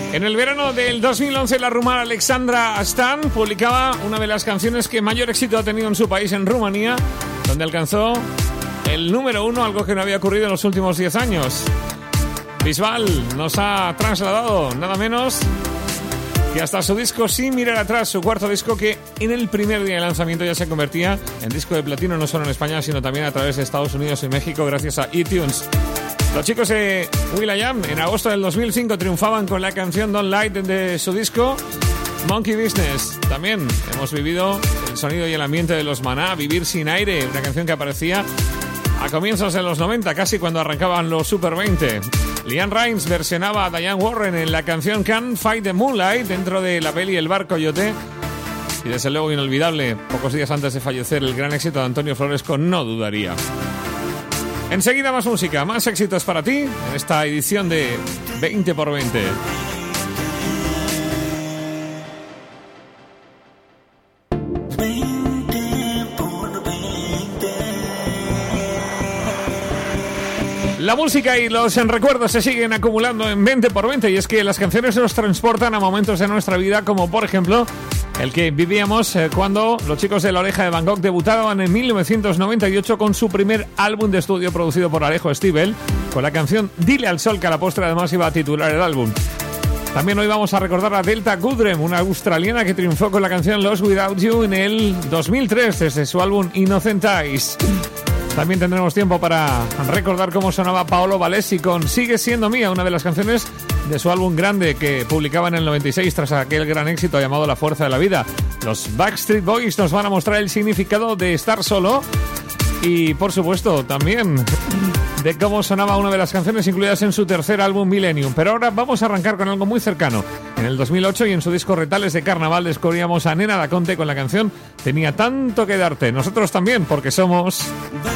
En el verano del 2011, la rumana Alexandra Stan publicaba una de las canciones que mayor éxito ha tenido en su país, en Rumanía, donde alcanzó el número 1, algo que no había ocurrido en los últimos 10 años. Bisbal nos ha trasladado nada menos que hasta su disco Sin mirar atrás, su cuarto disco, que en el primer día de lanzamiento ya se convertía en disco de platino, no solo en España, sino también a través de Estados Unidos y México, gracias a iTunes. Los chicos de will.i.am en agosto del 2005 triunfaban con la canción Don't Light de su disco Monkey Business. También hemos vivido el sonido y el ambiente de los Maná, Vivir sin aire, una canción que aparecía a comienzos de los 90, casi cuando arrancaban los Super 20. Liam Rimes versionaba a Diane Warren en la canción Can't Fight the Moonlight dentro de la peli El Bar Coyote. Y desde luego inolvidable, pocos días antes de fallecer, el gran éxito de Antonio Flores con No Dudaría. Enseguida más música, más éxitos para ti en esta edición de 20x20. La música y los recuerdos se siguen acumulando en 20x20, y es que las canciones nos transportan a momentos de nuestra vida, como por ejemplo el que vivíamos cuando los chicos de La Oreja de Van Gogh debutaban en 1998 con su primer álbum de estudio producido por Alejo Stivel, con la canción Dile al Sol, que a la postre además iba a titular el álbum. También hoy vamos a recordar a Delta Goodrem, una australiana que triunfó con la canción Lost Without You en el 2003 desde su álbum Innocent Eyes. También tendremos tiempo para recordar cómo sonaba Paolo Valesi con Sigue siendo mía, una de las canciones de su álbum Grande que publicaba en el 96 tras aquel gran éxito llamado La Fuerza de la Vida. Los Backstreet Boys nos van a mostrar el significado de estar solo y, por supuesto, también de cómo sonaba una de las canciones incluidas en su tercer álbum Millennium. Pero ahora vamos a arrancar con algo muy cercano. En el 2008 y en su disco Retales de Carnaval descubríamos a Nena Daconte con la canción Tenía tanto que darte. Nosotros también, porque somos...